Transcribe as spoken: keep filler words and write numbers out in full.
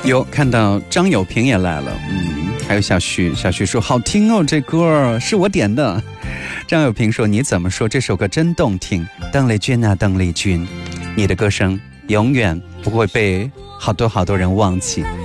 有看到张友平也来了，嗯，还有小徐，小徐说好听哦，这歌是我点的。张友平说你怎么说这首歌真动听，邓丽君啊邓丽君，你的歌声永远不会被好多好多人忘记。